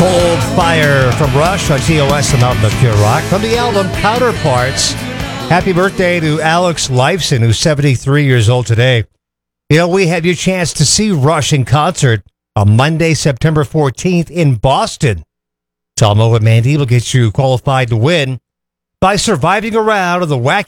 Cold Fire from Rush on TOS, the Mountain of Pure Rock. From the album Counterparts, happy birthday to Alex Lifeson, who's 73 years old today. You know, we had your chance to see Rush in concert on Monday, September 14th in Boston. Talmo and Mandy will get you qualified to win by surviving a round of the Wacky